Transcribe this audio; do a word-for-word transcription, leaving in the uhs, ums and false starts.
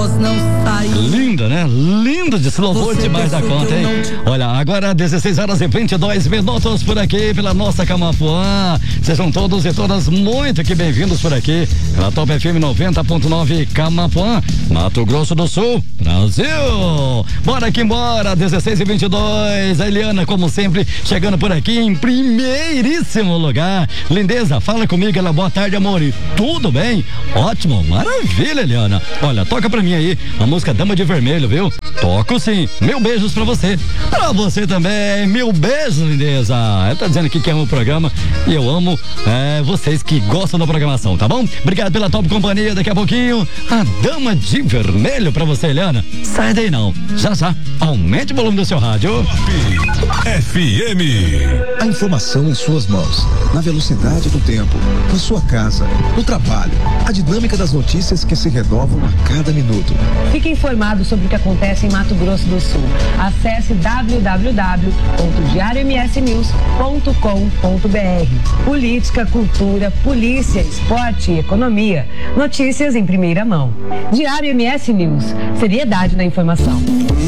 voz não sai. Linda, né? Linda de louvor demais da conta, hein? Olha, agora dezesseis horas e vinte e dois minutos por aqui pela nossa Camapuã. Sejam todos e todas muito que bem-vindos por aqui pela Top F M noventa ponto nove Camapuã, Mato Grosso do Sul, Brasil. Bora que embora, dezesseis e vinte e dois. A Eliana, como sempre, chegando por aqui em primeiríssimo lugar. Lindeza, fala comigo, ela, boa tarde, amor. E tudo bem? Ótimo, maravilha, Eliana. Olha, toca pra mim aí a música Dama de Vermelho, viu? Toco sim. Mil beijos pra você. Pra você também, mil beijos, lindeza. Ela tá dizendo aqui que ama o programa e eu amo é, vocês que gostam da programação, tá bom? Obrigado pela top companhia. Daqui a pouquinho, a Dama de Vermelho pra você, Eliana. Sai daí não. Já já, aumente o volume do seu rádio. F M. A informação em suas mãos, na velocidade do tempo, na sua casa, no trabalho. A dinâmica das notícias que se renovam a cada minuto. Fique informado sobre o que acontece em Mato Grosso do Sul. Acesse w w w ponto diário m s news ponto com ponto b r. Política, cultura, polícia, esporte e economia. Notícias em primeira mão. Diário M S News. Seriedade na informação.